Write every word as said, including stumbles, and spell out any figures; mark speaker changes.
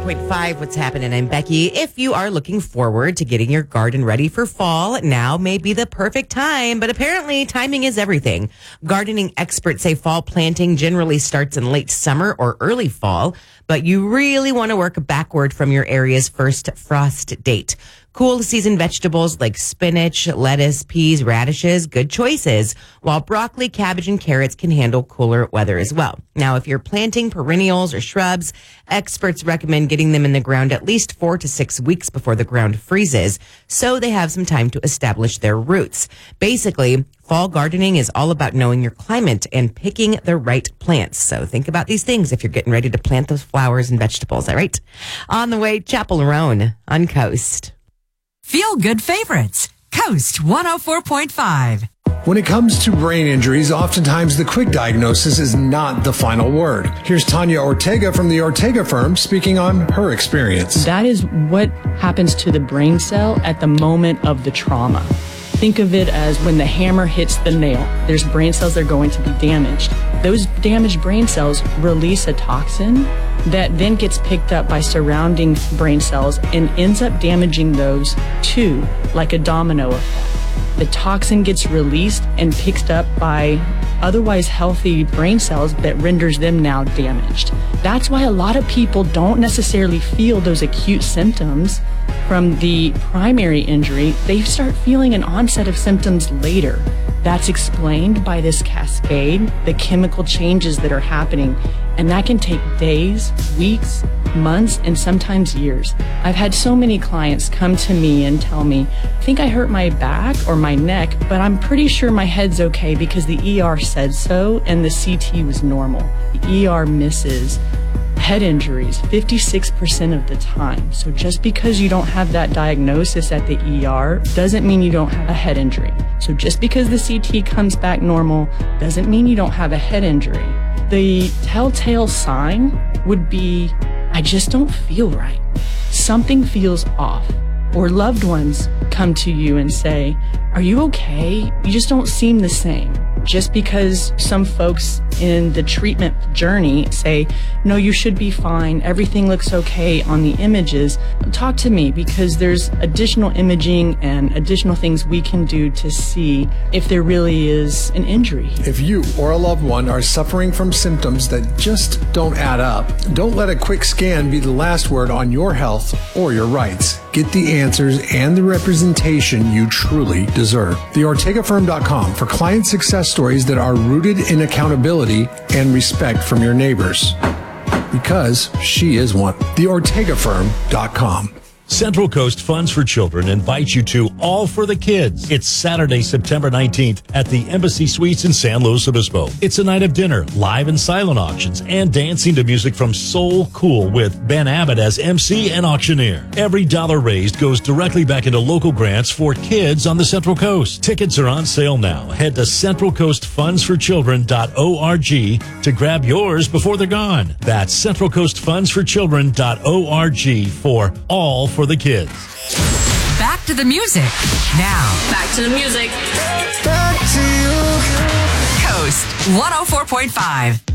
Speaker 1: point five, what's happening? I'm Becky. If you are looking forward to getting your garden ready for fall, now may be the perfect time, but apparently timing is everything. Gardening experts say fall planting generally starts in late summer or early fall, but you really want to work backward from your area's first frost date. Cool season vegetables like spinach, lettuce, peas, radishes, good choices, while broccoli, cabbage, and carrots can handle cooler weather as well. Now, if you're planting perennials or shrubs, experts recommend getting them in the ground at least four to six weeks before the ground freezes, so they have some time to establish their roots. Basically, fall gardening is all about knowing your climate and picking the right plants. So think about these things if you're getting ready to plant those flowers and vegetables, all right? On the way, Chapel Roan on Coast.
Speaker 2: Feel good favorites. Coast one oh four point five.
Speaker 3: When it comes to brain injuries, oftentimes the quick diagnosis is not the final word. Here's Tanya Ortega from the Ortega firm speaking on her experience.
Speaker 4: That is what happens to the brain cell at the moment of the trauma. Think of it as when the hammer hits the nail. There's brain cells that are going to be damaged. Those damaged brain cells release a toxin that then gets picked up by surrounding brain cells and ends up damaging those too, like a domino effect. The toxin gets released and picked up by otherwise healthy brain cells that renders them now damaged. That's why a lot of people don't necessarily feel those acute symptoms from the primary injury. They start feeling an onset of symptoms later. That's explained by this cascade, the chemical changes that are happening, and that can take days, weeks, months, and sometimes years. I've had so many clients come to me and tell me, I think I hurt my back or my neck, but I'm pretty sure my head's okay because the E R said so and the C T was normal. The E R misses head injuries fifty-six percent of the time. So just because you don't have that diagnosis at the E R doesn't mean you don't have a head injury. So just because the C T comes back normal doesn't mean you don't have a head injury. The telltale sign would be, I just don't feel right. Something feels off. Or loved ones come to you and say, are you okay? You just don't seem the same. Just because some folks in the treatment journey say, no, you should be fine, everything looks okay on the images, talk to me, because there's additional imaging and additional things we can do to see if there really is an injury.
Speaker 3: If you or a loved one are suffering from symptoms that just don't add up, don't let a quick scan be the last word on your health or your rights. Get the answers and the representation you truly deserve. the ortega firm dot com for client success stories that are rooted in accountability and respect from your neighbors. Because she is one. the ortega firm dot com.
Speaker 5: Central Coast Funds for Children invites you to All for the Kids. It's Saturday, September nineteenth at the Embassy Suites in San Luis Obispo. It's a night of dinner, live and silent auctions, and dancing to music from Soul Cool with Ben Abbott as M C and auctioneer. Every dollar raised goes directly back into local grants for kids on the Central Coast. Tickets are on sale now. Head to central coast funds for children dot org to grab yours before they're gone. That's central coast funds for children dot org for All for the Kids.
Speaker 2: Back to the music. Now,
Speaker 6: Back to the music.
Speaker 2: Coast one oh four point five.